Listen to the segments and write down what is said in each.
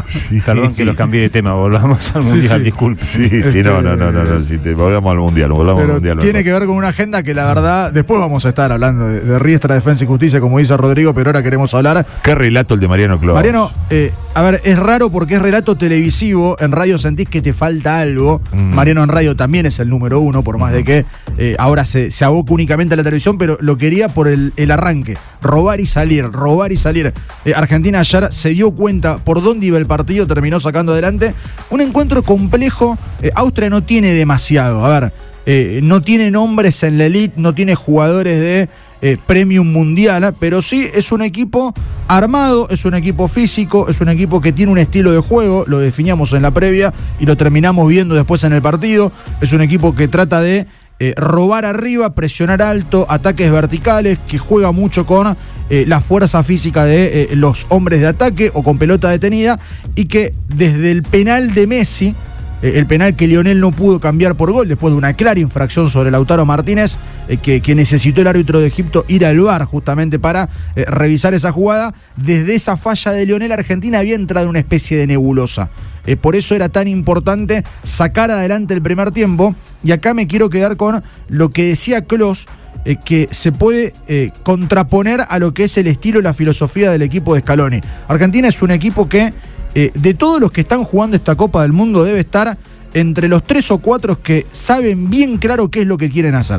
Sí, Perdón que los cambié de tema, volvamos al Mundial, disculpe. Sí, no, volvamos al Mundial, Tiene que ver con una agenda que la verdad, después vamos a estar hablando de Riestra, Defensa y Justicia, como dice Rodrigo, pero ahora queremos hablar. ¿Qué relato el de Mariano Clos? Mariano, a ver, es raro porque es relato televisivo, en radio sentís que te falta algo. Mariano en radio también es el número 1, por más de que ahora se aboca únicamente a la televisión, pero lo quería por el arranque, robar y salir. Argentina ayer se dio cuenta por dónde iba el partido, terminó sacando adelante. Un encuentro complejo. Austria no tiene demasiado, a ver, no tiene nombres en la elite, no tiene jugadores de premium mundial, pero sí es un equipo armado, es un equipo físico, es un equipo que tiene un estilo de juego, lo definíamos en la previa y lo terminamos viendo después en el partido. Es un equipo que trata de robar arriba, presionar alto, ataques verticales, que juega mucho con la fuerza física de los hombres de ataque o con pelota detenida, y que desde el penal de Messi, el penal que Lionel no pudo cambiar por gol después de una clara infracción sobre Lautaro Martínez, que necesitó el árbitro de Egipto ir al VAR justamente para revisar esa jugada. Desde esa falla de Lionel, Argentina había entrado en una especie de nebulosa. Por eso era tan importante sacar adelante el primer tiempo. Y acá me quiero quedar con lo que decía Clos, que se puede contraponer a lo que es el estilo y la filosofía del equipo de Scaloni. Argentina es un equipo que, de todos los que están jugando esta Copa del Mundo, debe estar entre los 3 o 4 que saben bien claro qué es lo que quieren hacer.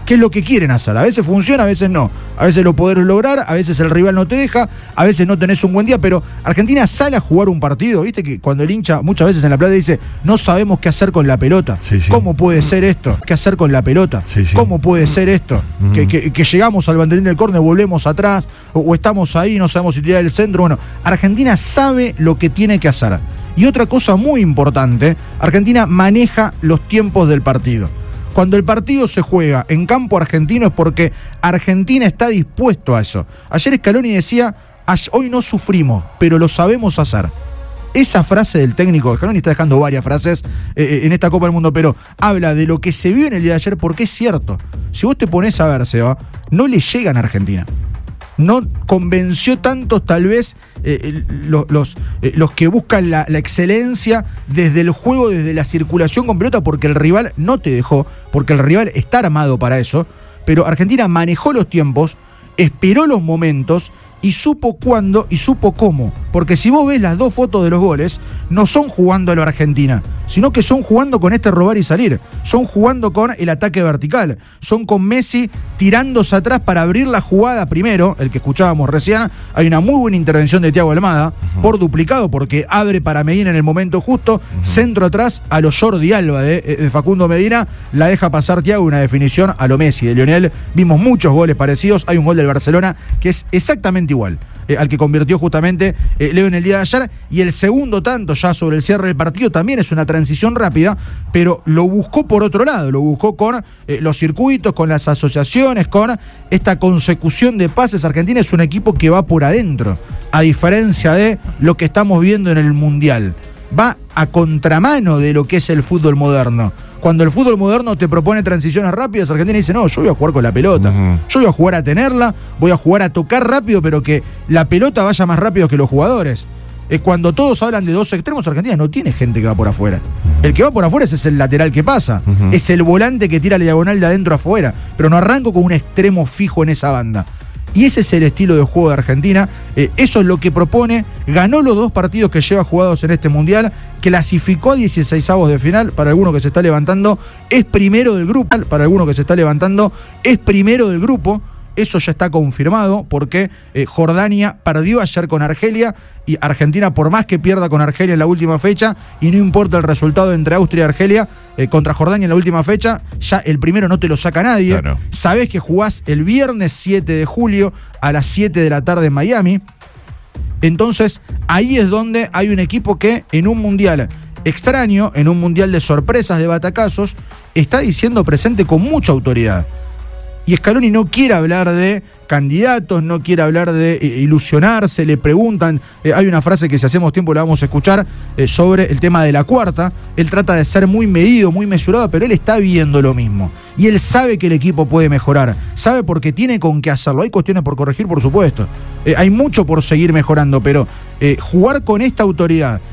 A veces funciona, a veces no. A veces lo podés lograr, a veces el rival no te deja, a veces no tenés un buen día, pero Argentina sale a jugar un partido. Viste que cuando el hincha muchas veces en La Plata dice, no sabemos qué hacer con la pelota. Sí. ¿Cómo puede ser esto? ¿Qué hacer con la pelota? Sí. ¿Cómo puede ser esto? Que llegamos al banderín del córner, volvemos atrás, o estamos ahí, no sabemos si tirar el centro. Bueno, Argentina sabe lo que tiene que hacer. Y otra cosa muy importante, Argentina maneja los tiempos del partido. Cuando el partido se juega en campo argentino es porque Argentina está dispuesto a eso. Ayer Scaloni decía, hoy no sufrimos, pero lo sabemos hacer. Esa frase del técnico, Scaloni está dejando varias frases en esta Copa del Mundo, pero habla de lo que se vio en el día de ayer, porque es cierto. Si vos te ponés a ver, Seba, no le llegan a Argentina. No convenció tanto tal vez los que buscan la excelencia desde el juego, desde la circulación con pelota, porque el rival no te dejó, porque el rival está armado para eso, pero Argentina manejó los tiempos, esperó los momentos y supo cuándo y supo cómo. Porque si vos ves las 2 fotos de los goles, no son jugando a lo Argentina, sino que son jugando con este robar y salir. Son jugando con el ataque vertical. Son con Messi tirándose atrás para abrir la jugada primero, el que escuchábamos recién. Hay una muy buena intervención de Thiago Almada, por duplicado, porque abre para Medina en el momento justo. Centro atrás a lo Jordi Alba de Facundo Medina. La deja pasar Thiago, una definición a lo Messi de Lionel. Vimos muchos goles parecidos. Hay un gol del Barcelona que es exactamente igual al que convirtió justamente Leo en el día de ayer, y el segundo tanto ya sobre el cierre del partido también es una transición rápida, pero lo buscó por otro lado, lo buscó con los circuitos, con las asociaciones, con esta consecución de pases. Argentina es un equipo que va por adentro, a diferencia de lo que estamos viendo en el Mundial. Va a contramano de lo que es el fútbol moderno. Cuando el fútbol moderno te propone transiciones rápidas, Argentina dice, no, yo voy a jugar con la pelota. Yo voy a jugar a tenerla, voy a jugar a tocar rápido, pero que la pelota vaya más rápido que los jugadores. Cuando todos hablan de 2 extremos, Argentina no tiene gente que va por afuera. El que va por afuera es el lateral que pasa. Es el volante que tira la diagonal de adentro a afuera. Pero no arranco con un extremo fijo en esa banda. Y ese es el estilo de juego de Argentina. Eso es lo que propone. Ganó los 2 partidos que lleva jugados en este Mundial. Clasificó a 16avos de final. Para alguno que se está levantando, es primero del grupo. Eso ya está confirmado porque Jordania perdió ayer con Argelia, y Argentina, por más que pierda con Argelia en la última fecha, y no importa el resultado entre Austria y Argelia, contra Jordania en la última fecha, ya el primero no te lo saca nadie. Claro. Sabés que jugás el viernes 7 de julio a las 7 de la tarde en Miami. Entonces, ahí es donde hay un equipo que en un mundial extraño, en un mundial de sorpresas, de batacazos, está diciendo presente con mucha autoridad. Y Scaloni no quiere hablar de candidatos, no quiere hablar de ilusionarse. Le preguntan, hay una frase que si hacemos tiempo la vamos a escuchar, sobre el tema de la cuarta. Él trata de ser muy medido, muy mesurado, pero él está viendo lo mismo. Y él sabe que el equipo puede mejorar, sabe porque tiene con qué hacerlo. Hay cuestiones por corregir, por supuesto. Hay mucho por seguir mejorando, pero jugar con esta autoridad